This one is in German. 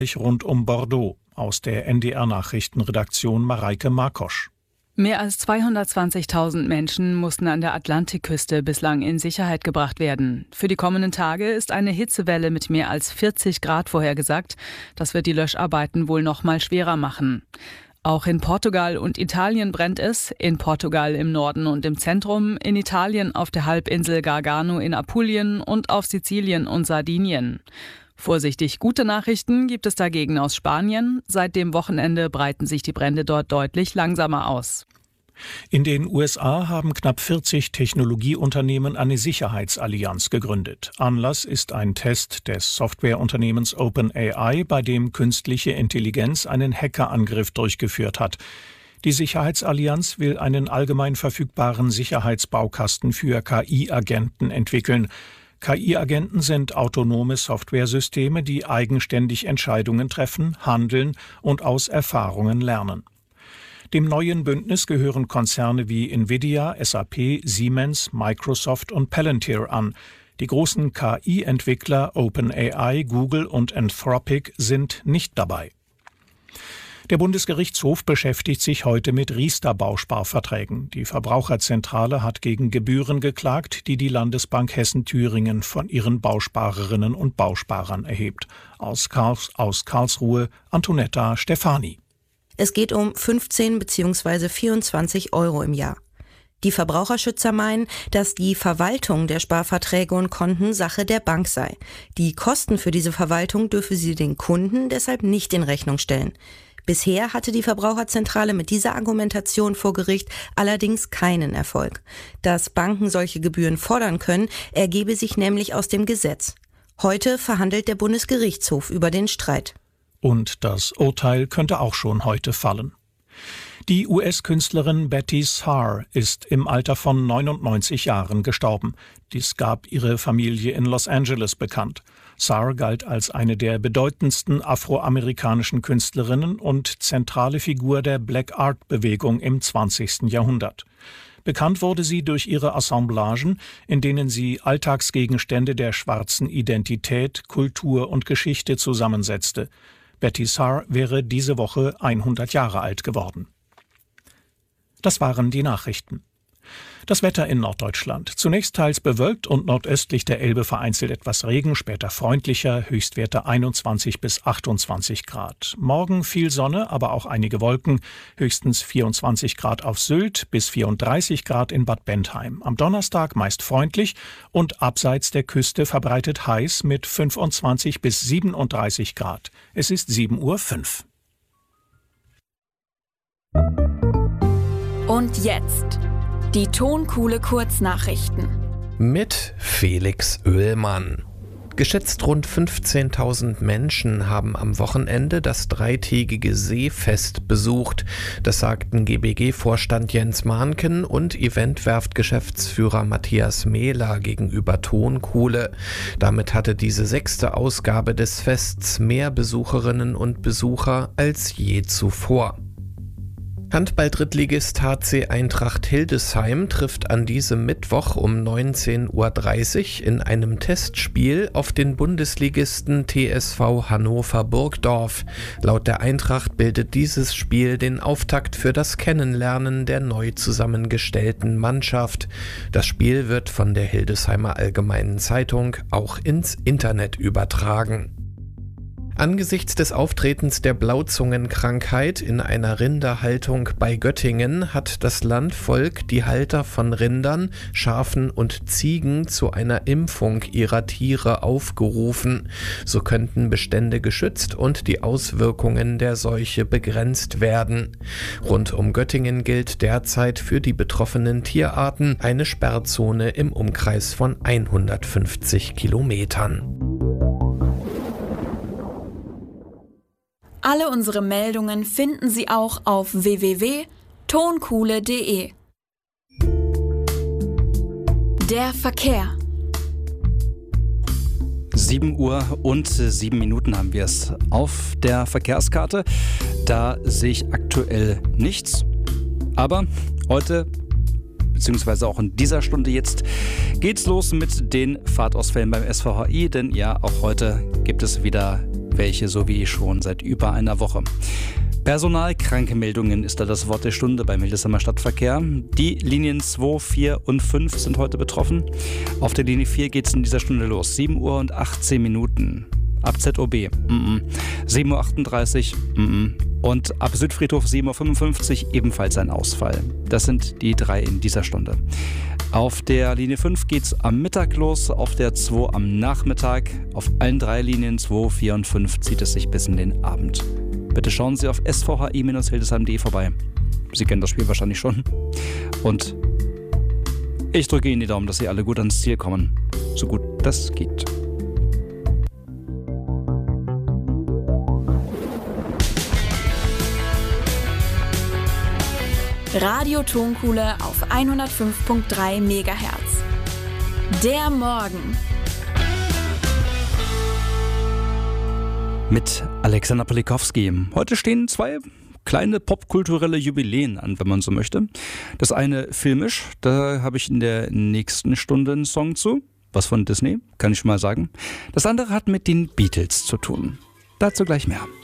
rund um Bordeaux. Aus der NDR-Nachrichtenredaktion Mareike Markosch. Mehr als 220.000 Menschen mussten an der Atlantikküste bislang in Sicherheit gebracht werden. Für die kommenden Tage ist eine Hitzewelle mit mehr als 40 Grad vorhergesagt. Das wird die Löscharbeiten wohl noch mal schwerer machen. Auch in Portugal und Italien brennt es. In Portugal im Norden und im Zentrum, in Italien auf der Halbinsel Gargano in Apulien und auf Sizilien und Sardinien. Vorsichtig gute Nachrichten gibt es dagegen aus Spanien. Seit dem Wochenende breiten sich die Brände dort deutlich langsamer aus. In den USA haben knapp 40 Technologieunternehmen eine Sicherheitsallianz gegründet. Anlass ist ein Test des Softwareunternehmens OpenAI, bei dem künstliche Intelligenz einen Hackerangriff durchgeführt hat. Die Sicherheitsallianz will einen allgemein verfügbaren Sicherheitsbaukasten für KI-Agenten entwickeln. KI-Agenten sind autonome Softwaresysteme, die eigenständig Entscheidungen treffen, handeln und aus Erfahrungen lernen. Dem neuen Bündnis gehören Konzerne wie Nvidia, SAP, Siemens, Microsoft und Palantir an. Die großen KI-Entwickler OpenAI, Google und Anthropic sind nicht dabei. Der Bundesgerichtshof beschäftigt sich heute mit Riester-Bausparverträgen. Die Verbraucherzentrale hat gegen Gebühren geklagt, die die Landesbank Hessen-Thüringen von ihren Bausparerinnen und Bausparern erhebt. Aus Karlsruhe Antonetta Stefani. Es geht um 15 bzw. 24 Euro im Jahr. Die Verbraucherschützer meinen, dass die Verwaltung der Sparverträge und Konten Sache der Bank sei. Die Kosten für diese Verwaltung dürfe sie den Kunden deshalb nicht in Rechnung stellen. Bisher hatte die Verbraucherzentrale mit dieser Argumentation vor Gericht allerdings keinen Erfolg. Dass Banken solche Gebühren fordern können, ergebe sich nämlich aus dem Gesetz. Heute verhandelt der Bundesgerichtshof über den Streit. Und das Urteil könnte auch schon heute fallen. Die US-Künstlerin Betty Saar ist im Alter von 99 Jahren gestorben. Dies gab ihre Familie in Los Angeles bekannt. Saar galt als eine der bedeutendsten afroamerikanischen Künstlerinnen und zentrale Figur der Black Art-Bewegung im 20. Jahrhundert. Bekannt wurde sie durch ihre Assemblagen, in denen sie Alltagsgegenstände der schwarzen Identität, Kultur und Geschichte zusammensetzte. Betty Saar wäre diese Woche 100 Jahre alt geworden. Das waren die Nachrichten. Das Wetter in Norddeutschland. Zunächst teils bewölkt und nordöstlich der Elbe vereinzelt etwas Regen, später freundlicher, Höchstwerte 21 bis 28 Grad. Morgen viel Sonne, aber auch einige Wolken, höchstens 24 Grad auf Sylt bis 34 Grad in Bad Bentheim. Am Donnerstag meist freundlich und abseits der Küste verbreitet heiß mit 25 bis 37 Grad. Es ist 7:05 Uhr. Und jetzt die Tonkuhle Kurznachrichten. Mit Felix Oehlmann. Geschätzt rund 15.000 Menschen haben am Wochenende das dreitägige Seefest besucht. Das sagten GBG-Vorstand Jens Mahnken und Eventwerft-Geschäftsführer Matthias Mehler gegenüber Tonkuhle. Damit hatte diese 6. Ausgabe des Fests mehr Besucherinnen und Besucher als je zuvor. Handball-Drittligist HC Eintracht Hildesheim trifft an diesem Mittwoch um 19:30 Uhr in einem Testspiel auf den Bundesligisten TSV Hannover Burgdorf. Laut der Eintracht bildet dieses Spiel den Auftakt für das Kennenlernen der neu zusammengestellten Mannschaft. Das Spiel wird von der Hildesheimer Allgemeinen Zeitung auch ins Internet übertragen. Angesichts des Auftretens der Blauzungenkrankheit in einer Rinderhaltung bei Göttingen hat das Landvolk die Halter von Rindern, Schafen und Ziegen zu einer Impfung ihrer Tiere aufgerufen. So könnten Bestände geschützt und die Auswirkungen der Seuche begrenzt werden. Rund um Göttingen gilt derzeit für die betroffenen Tierarten eine Sperrzone im Umkreis von 150 Kilometern. Alle unsere Meldungen finden Sie auch auf www.tonkuhle.de. Der Verkehr. 7 Uhr und 7 Minuten haben wir es auf der Verkehrskarte. Da sehe ich aktuell nichts. Aber heute, beziehungsweise auch in dieser Stunde jetzt, geht's los mit den Fahrtausfällen beim SVHI. Denn ja, auch heute gibt es wieder welche so wie schon seit über einer Woche. Personalkranke-Meldungen ist da das Wort der Stunde beim Hildesheimer Stadtverkehr. Die Linien 2, 4 und 5 sind heute betroffen. Auf der Linie 4 geht es in dieser Stunde los. 7 Uhr und 18 Minuten. Ab ZOB. 7.38 Uhr. Und ab Südfriedhof 7.55 Uhr ebenfalls ein Ausfall. Das sind die 3 in dieser Stunde. Auf der Linie 5 geht es am Mittag los, auf der 2 am Nachmittag. Auf allen 3 Linien 2, 4 und 5 zieht es sich bis in den Abend. Bitte schauen Sie auf svhi-hildesheim.de vorbei. Sie kennen das Spiel wahrscheinlich schon. Und ich drücke Ihnen die Daumen, dass Sie alle gut ans Ziel kommen. So gut das geht. Radio Tonkuhle auf 105.3 MHz. Der Morgen. Mit Alexander Polikowski. Heute stehen 2 kleine popkulturelle Jubiläen an, wenn man so möchte. Das eine filmisch, da habe ich in der nächsten Stunde einen Song zu. Was von Disney, kann ich schon mal sagen. Das andere hat mit den Beatles zu tun. Dazu gleich mehr.